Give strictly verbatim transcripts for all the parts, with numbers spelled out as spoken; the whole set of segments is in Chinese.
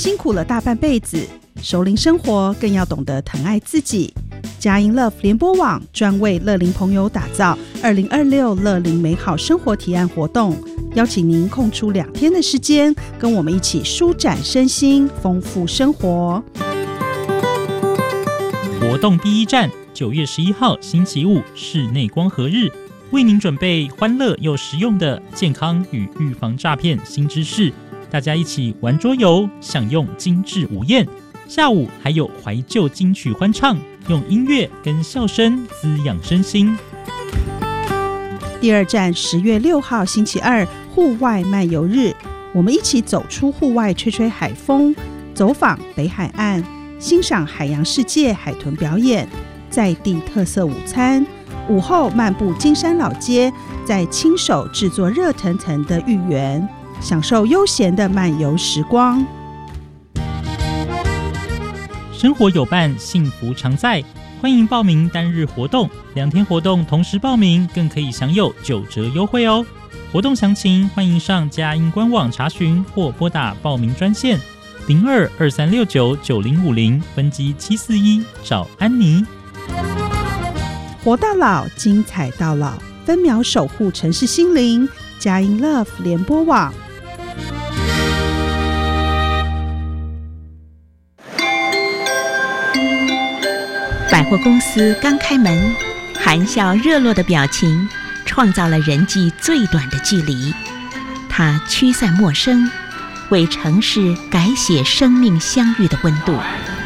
辛苦了大半辈子，熟龄生活更要懂得疼爱自己。佳音 Love 联播网专为乐龄朋友打造二零二六乐龄美好生活提案活动，邀请您空出两天的时间，跟我们一起舒展身心，丰富生活。 活动第一站，九月十一号星期五室内光合日，为您准备欢乐又实用的健康与预防诈骗新知识，大家一起玩桌游，享用精致午宴。下午还有怀旧金曲欢唱，用音乐跟笑声滋养身心。 第二站，十月六号星期二户外漫游日，我们一起走出户外，吹吹海风，走访北海岸，欣赏海洋世界海豚表演，在地特色午餐，午后漫步金山老街，再亲手制作热腾腾的芋圆，享受悠闲的漫游时光。 生活有伴，幸福常在。欢迎报名单日活动，两天活动同时报名，更可以享有九折优惠哦。活动详情欢迎上佳音官网查询，或拨打报名专线零二二三六九九零五零分机七四一找安妮。 活到老，精彩到老，分秒守护城市心灵。佳音 Love 联播网。 百货公司刚开门，含笑热络的表情创造了人际最短的距离。它驱散陌生，为城市改写生命相遇的温度。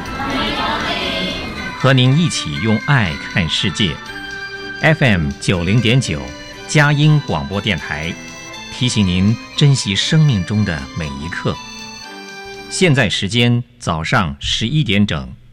和您一起用爱看世界。F M 九零点九，佳音广播电台，提醒您珍惜生命中的每一刻。现在时间早上十一点整。